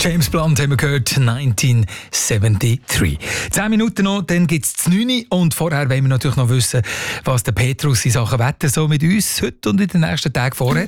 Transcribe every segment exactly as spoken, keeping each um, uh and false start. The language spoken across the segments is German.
James Blunt haben wir gehört, neunzehnhundertdreiundsiebzig. Zehn Minuten noch, dann gibt es das neun. Und vorher wollen wir natürlich noch wissen, was der Petrus in Sachen Wetter so mit uns heute und in den nächsten Tagen vorhat.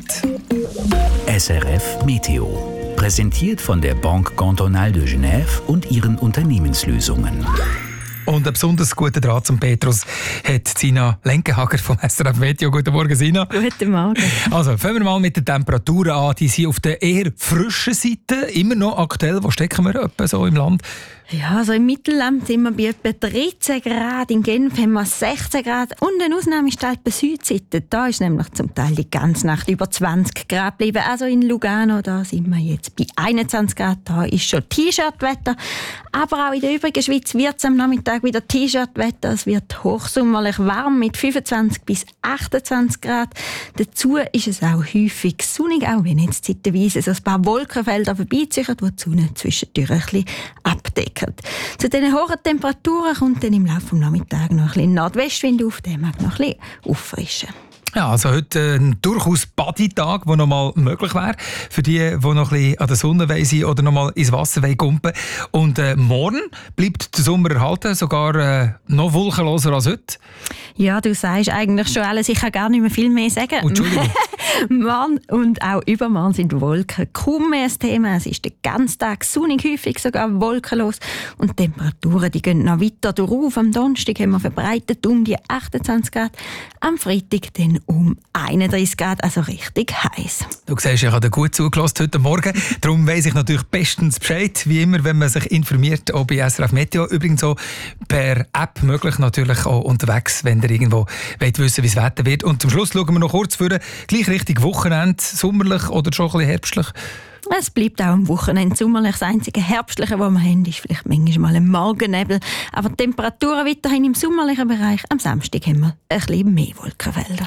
S R F Meteo. Präsentiert von der Banque Cantonale de Genève und ihren Unternehmenslösungen. Und einen besonders guten Draht zum Petrus hat Sina Lenkenhager vom S R F Meteo. Guten Morgen, Sina. Guten Morgen. Also, fangen wir mal mit den Temperaturen an. Die sind auf der eher frischen Seite. Immer noch aktuell. Wo stecken wir etwa so im Land? Ja, also im Mittelland sind wir bei etwa dreizehn Grad, in Genf haben wir sechzehn Grad und eine Ausnahme ist die Alpen-Südseite. Da ist nämlich zum Teil die ganze Nacht über zwanzig Grad geblieben. Also in Lugano, da sind wir jetzt bei einundzwanzig Grad, da ist schon T-Shirt-Wetter. Aber auch in der übrigen Schweiz wird es am Nachmittag wieder T-Shirt-Wetter. Es wird hochsommerlich warm mit fünfundzwanzig bis achtundzwanzig Grad. Dazu ist es auch häufig sonnig, auch wenn jetzt zeitweise so ein paar Wolkenfelder vorbeiziehen, die die Sonne zwischendurch ein bisschen abdecken. Zu diesen hohen Temperaturen kommt dann im Laufe des Nachmittags noch ein bisschen Nordwestwind auf, der mag noch ein bisschen auffrischen. Ja, also heute ein durchaus Baditag, der noch mal möglich wäre. Für die, die noch ein bisschen an der Sonne sind oder noch mal ins Wasser kumpen. Und äh, morgen bleibt der Sommer erhalten, sogar äh, noch wolkenloser als heute. Ja, du sagst eigentlich schon alles. Ich kann gar nicht mehr viel mehr sagen. Oh, Entschuldigung. Morgen und auch übermorgen sind Wolken kaum mehr das Thema. Es ist den ganzen Tag sonnig, häufig sogar wolkenlos. Und die Temperaturen die gehen noch weiter drauf. Am Donnerstag haben wir verbreitet um die achtundzwanzig Grad. Am Freitag dann um einunddreißig Grad, also richtig heiß. Du siehst, ich habe gut zugelassen heute Morgen. Darum weiss ich natürlich bestens Bescheid, wie immer, wenn man sich informiert, auch bei S R F Meteo. Übrigens auch per App möglich, natürlich auch unterwegs, wenn ihr irgendwo wollt wissen, wie das Wetter wird. Und zum Schluss schauen wir noch kurz vor, gleich richtig Wochenende, sommerlich oder schon ein bisschen herbstlich. Es bleibt auch am Wochenende sommerlich. Das einzige Herbstliche, was wir haben, ist vielleicht manchmal ein Morgennebel. Aber die Temperaturen weiterhin im sommerlichen Bereich. Am Samstag haben wir ein bisschen mehr Wolkenfelder.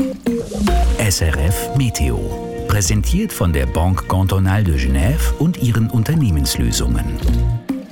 S R F Meteo. Präsentiert von der Banque Cantonale de Genève und ihren Unternehmenslösungen.